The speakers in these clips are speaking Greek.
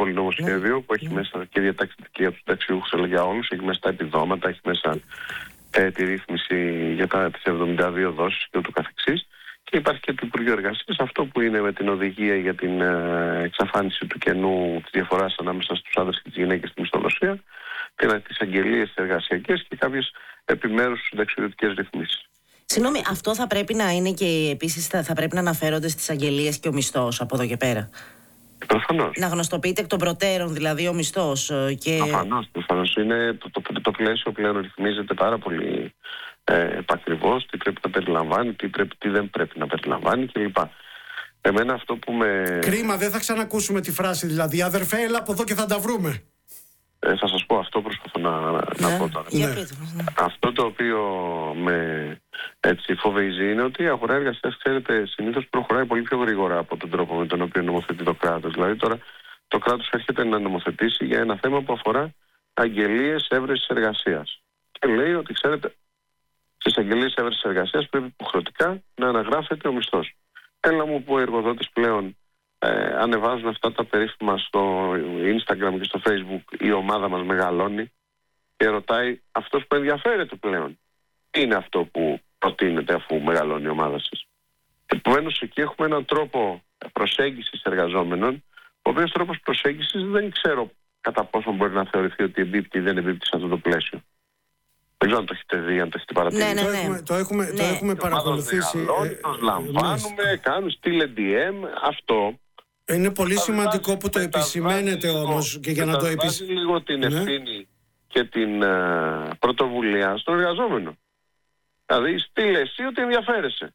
πολύ νομοσχέδιο που έχει μέσα και διατάξεις και για τους συνταξιούχους, αλλά για όλους. Έχει μέσα τα επιδόματα, έχει μέσα τη ρύθμιση για τις 72 δόσεις και ούτω καθεξής. Και υπάρχει και το Υπουργείο Εργασίας, αυτό που είναι με την οδηγία για την εξαφάνιση του κενού της διαφοράς ανάμεσα στους άντρες και τις γυναίκες στη μισθοδοσία, τις αγγελίες εργασιακές και κάποιες επιμέρους συνταξιοδοτικές ρυθμίσεις. Συγγνώμη, αυτό θα πρέπει να είναι και επίσης θα πρέπει να αναφέρονται στις αγγελίες και ο μισθός από εδώ και πέρα. Προφανώς. Να γνωστοποιείται εκ των προτέρων δηλαδή ο μισθός. Και... Προφανώς. Είναι το πλαίσιο πλέον ρυθμίζεται πάρα πολύ επακριβώς, τι πρέπει να περιλαμβάνει, τι δεν πρέπει να περιλαμβάνει κλπ. Εμένα αυτό που με... Κρίμα, δεν θα ξανακούσουμε τη φράση δηλαδή «Αδερφέ, έλα από εδώ και θα τα βρούμε». Θα σας πω, αυτό προσπαθώ να πω τώρα. Αυτό το οποίο με φοβίζει είναι ότι η αγορά εργασίας, ξέρετε, συνήθως προχωράει πολύ πιο γρήγορα από τον τρόπο με τον οποίο νομοθετεί το κράτος. Δηλαδή τώρα το κράτος έρχεται να νομοθετήσει για ένα θέμα που αφορά αγγελίες έβρεσης εργασίας. Και λέει ότι, ξέρετε, στις αγγελίες έβρεσης εργασίας πρέπει υποχρεωτικά να αναγράφεται ο μισθός. Έλα μου που οι εργοδότες πλέον ανεβάζουν αυτά τα περίφημα στο Instagram και στο Facebook, η ομάδα μας μεγαλώνει και ρωτάει αυτός που ενδιαφέρεται πλέον τι είναι αυτό που προτείνεται αφού μεγαλώνει η ομάδα σας. Επομένως εκεί έχουμε έναν τρόπο προσέγγισης εργαζόμενων, ο οποίος τρόπος προσέγγισης δεν ξέρω κατά πόσο μπορεί να θεωρηθεί ότι εμπίπτει ή δεν εμπίπτει σε αυτό το πλαίσιο. Δεν ξέρω αν το έχετε δει, αν το έχετε παρατηρήσει. Ναι. Το έχουμε παρακολουθήσει. Τους λαμβάνουμε, κάνουν, στείλε DM, αυτό. Είναι πολύ σημαντικό που το επισημαίνετε όμως και για να το επισημαίνετε. Λίγο την ευθύνη και την πρωτοβουλία στον εργαζόμενο. Δηλαδή στείλε εσύ ότι ενδιαφέρεσαι.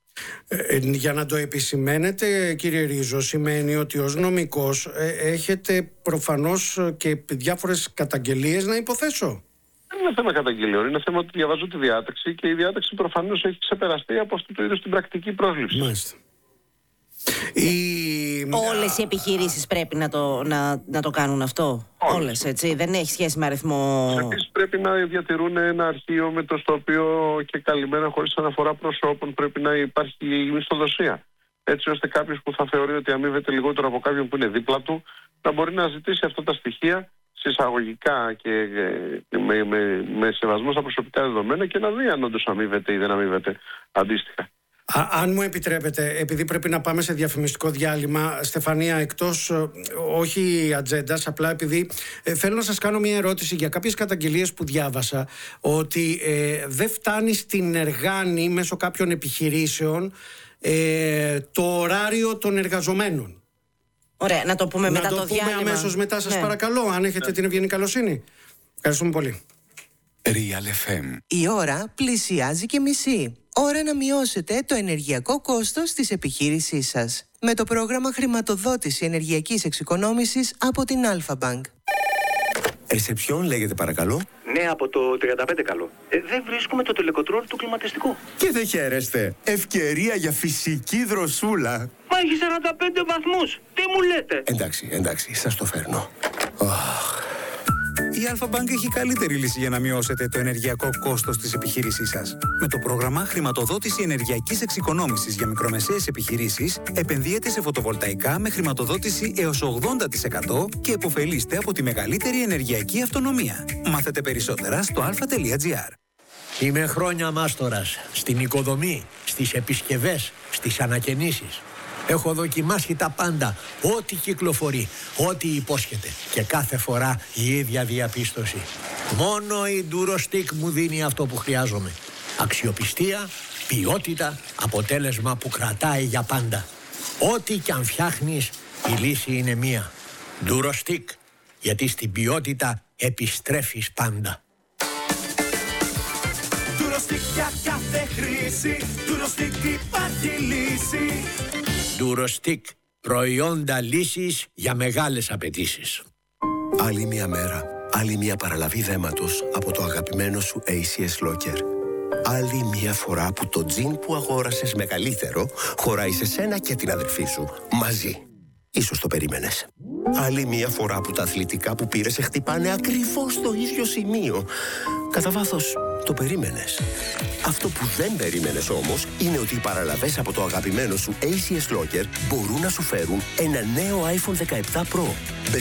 Για να το επισημαίνετε, κύριε Ρίζο, σημαίνει ότι ως νομικός έχετε προφανώς και διάφορες καταγγελίες να υποθέσω. Δεν είναι θέμα καταγγελιών, είναι θέμα ότι διαβάζω τη διάταξη και η διάταξη προφανώς έχει ξεπεραστεί από αυτό το είδος την πρακτική πρόσληψη. Μάλιστα. Όλες οι επιχειρήσεις πρέπει να το κάνουν αυτό. Όλες, έτσι. Δεν έχει σχέση με αριθμό. Επίσης πρέπει να διατηρούν ένα αρχείο με το στο οποίο και καλυμμένα χωρίς αναφορά προσώπων πρέπει να υπάρχει η μισθοδοσία. Έτσι ώστε κάποιος που θα θεωρεί ότι αμείβεται λιγότερο από κάποιον που είναι δίπλα του να μπορεί να ζητήσει αυτά τα στοιχεία συσσαγωγικά και με σεβασμό στα προσωπικά δεδομένα και να δει αν όντως αμείβεται ή δεν αμείβεται αντίστοιχα. Αν μου επιτρέπετε, επειδή πρέπει να πάμε σε διαφημιστικό διάλειμμα, Στεφανία, εκτός όχι ατζέντας, απλά επειδή θέλω να σας κάνω μια ερώτηση για κάποιες καταγγελίες που διάβασα, ότι δεν φτάνει στην εργάνη μέσω κάποιων επιχειρήσεων το ωράριο των εργαζομένων. Ωραία, να το πούμε μετά το διάλειμμα. Να το πούμε αμέσως μετά, σας παρακαλώ, αν έχετε την ευγενή καλοσύνη. Ευχαριστούμε πολύ. Real FM. Η ώρα πλησιάζει και μισή. Ώρα να μειώσετε το ενεργειακό κόστος της επιχείρησής σας με το πρόγραμμα χρηματοδότηση ενεργειακής εξοικονόμησης από την Alpha Bank. Ρεσεψιόν λέγεται παρακαλώ. Ναι, από το 35 καλό. Δεν βρίσκουμε το τελεκοτρόλ του κλιματιστικού. Και δεν χαίρεστε. Ευκαιρία για φυσική δροσούλα. Μα έχει 45 βαθμούς. Τι μου λέτε? Εντάξει, σας το φέρνω. Η Alpha Bank έχει καλύτερη λύση για να μειώσετε το ενεργειακό κόστος της επιχείρησής σας. Με το πρόγραμμα χρηματοδότηση ενεργειακής εξοικονόμησης για μικρομεσαίες επιχειρήσεις, επενδύετε σε φωτοβολταϊκά με χρηματοδότηση έως 80% και επωφελείστε από τη μεγαλύτερη ενεργειακή αυτονομία. Μάθετε περισσότερα στο alpha.gr. Είμαι χρόνια μάστορας στην οικοδομή, στις επισκευές, στις ανακαινήσεις. Έχω δοκιμάσει τα πάντα, ό,τι κυκλοφορεί, ό,τι υπόσχεται. Και κάθε φορά η ίδια διαπίστωση. Μόνο η Durostec μου δίνει αυτό που χρειάζομαι. Αξιοπιστία, ποιότητα, αποτέλεσμα που κρατάει για πάντα. Ό,τι κι αν φτιάχνεις, η λύση είναι μία. Durostec, γιατί στην ποιότητα επιστρέφεις πάντα. Durostec για κάθε χρήση, Durostec υπάρχει λύση. Durostec, προϊόντα λύσης για μεγάλες απαιτήσεις. Άλλη μια μέρα, άλλη μια παραλαβή δέματος από το αγαπημένο σου ACS Locker. Άλλη μια φορά που το τζιν που αγόρασες μεγαλύτερο χωράει σε σένα και την αδερφή σου μαζί. Ίσως το περίμενες. Άλλη μια φορά που τα αθλητικά που πήρες σε χτυπάνε ακριβώς στο ίδιο σημείο. Κατά βάθος, το περίμενες. Αυτό που δεν περίμενες όμως είναι ότι οι παραλαβές από το αγαπημένο σου ACS Locker μπορούν να σου φέρουν ένα νέο iPhone 17 Pro.